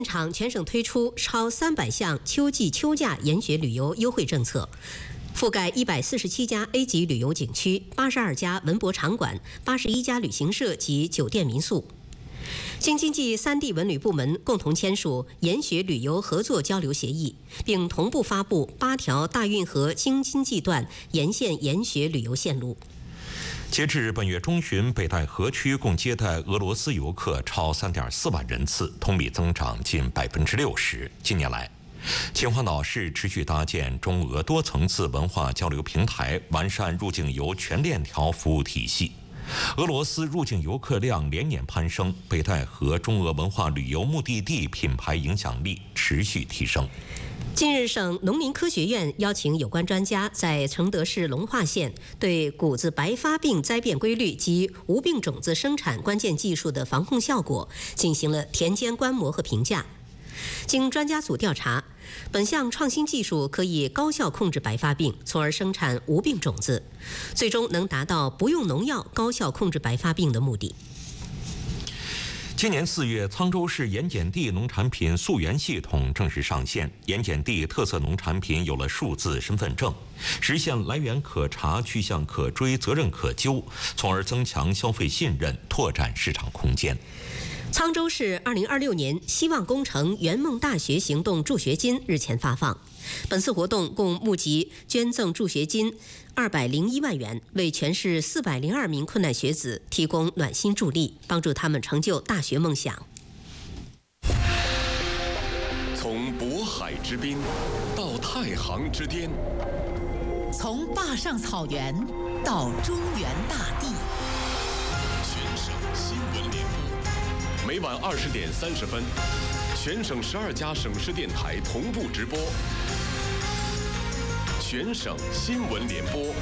场全省推出超300项秋季秋假研学旅游优惠政策，覆盖147家 A 级旅游景区、82家文博场馆、81家旅行社及酒店民宿。京津冀3地文旅部门共同签署研学旅游合作交流协议，并同步发布8条大运河京津冀段沿线研学旅游线路。 截至本月中旬，北戴河区共接待俄罗斯游客超3.4万人次，同比增长近60%。近年来，秦皇岛市持续搭建中俄多层次文化交流平台，完善入境游全链条服务体系。俄罗斯入境游客量连年攀升，北戴河中俄文化旅游目的地品牌影响力持续提升。 近日，省农林科学院邀请有关专家在承德市龙化县对谷子白发病灾变规律及无病种子生产关键技术的防控效果进行了田间观摩和评价。经专家组调查，本项创新技术可以高效控制白发病，从而生产无病种子，最终能达到不用农药高效控制白发病的目的。 今年4月，沧州市盐碱地农产品溯源系统正式上线，盐碱地特色农产品有了数字身份证，实现来源可查、去向可追、责任可究，从而增强消费信任，拓展市场空间。 沧州市2026年希望工程圆梦大学行动助学金日前发放，本次活动共募集捐赠助学金201万元，为全市402名困难学子提供暖心助力，帮助他们成就大学梦想。 从渤海之滨到太行之巅， 从坝上草原到中原大地， 全省新闻联播，每晚20点30分，全省12家省市电台同步直播。全省新闻联播。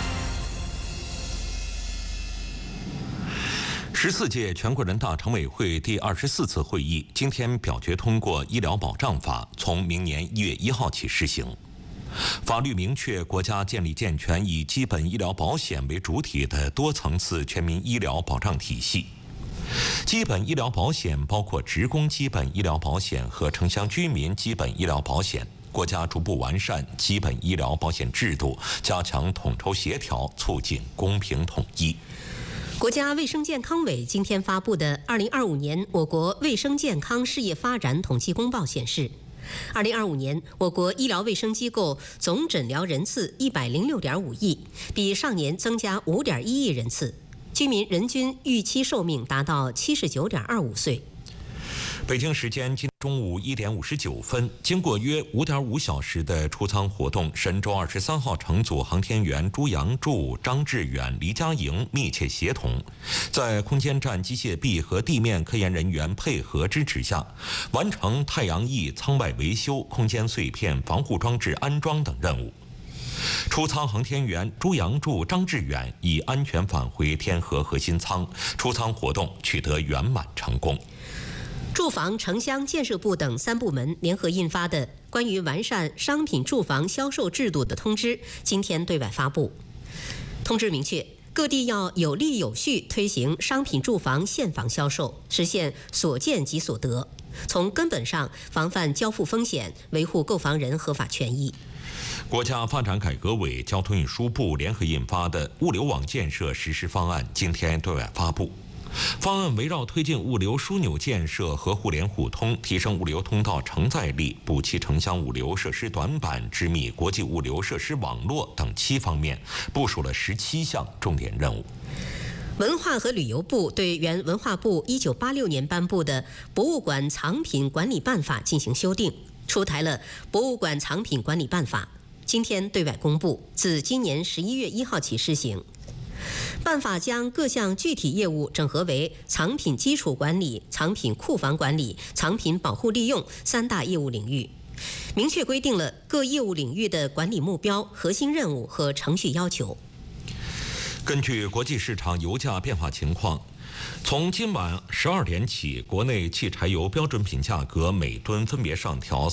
14届全国人大常委会第24次会议今天表决通过《医疗保障法》，从明年1月1号起施行。法律明确，国家建立健全以基本医疗保险为主体的多层次全民医疗保障体系。基本医疗保险包括职工基本医疗保险和城乡居民基本医疗保险。国家逐步完善基本医疗保险制度，加强统筹协调，促进公平统一。 国家卫生健康委今天发布的2025年我国卫生健康事业发展统计公报显示，2025年我国医疗卫生机构总诊疗人次106.5亿，比上年增加5.1亿人次，居民人均预期寿命达到79.25岁。 北京时间今中午1点59分，经过约5.5小时的出舱活动，神舟23号乘组航天员朱杨柱、张志远、黎佳莹密切协同，在空间站机械臂和地面科研人员配合支持下，完成太阳翼舱外维修、空间碎片防护装置安装等任务。出舱航天员朱杨柱、张志远已安全返回天河核心舱，出舱活动取得圆满成功。 住房城乡建设部等3部门联合印发的关于完善商品住房销售制度的通知今天对外发布。通知明确，各地要有力有序推行商品住房现房销售，实现所见即所得，从根本上防范交付风险，维护购房人合法权益。 国家发展改革委、交通运输部联合印发的物流网建设实施方案今天对外发布。方案围绕推进物流枢纽建设和互联互通，提升物流通道承载力，补齐城乡物流设施短板，织密国际物流设施网络等7方面，部署了17项重点任务。 文化和旅游部对原文化部1986年颁布的《博物馆藏品管理办法》进行修订，出台了《博物馆藏品管理办法》，今天对外公布，自今年11月1号起施行。办法将各项具体业务整合为藏品基础管理、藏品库房管理、藏品保护利用3大业务领域，明确规定了各业务领域的管理目标、核心任务和程序要求。 根据国际市场油价变化情况，从今晚12点起，国内汽柴油标准品价格每吨分别上调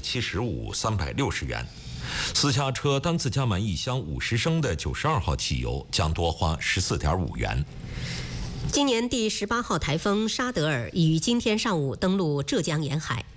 375、360元。私家车单次加满1箱50升的92号汽油将多花14.5元。 今年第18号台风沙德尔已于今天上午登陆浙江沿海。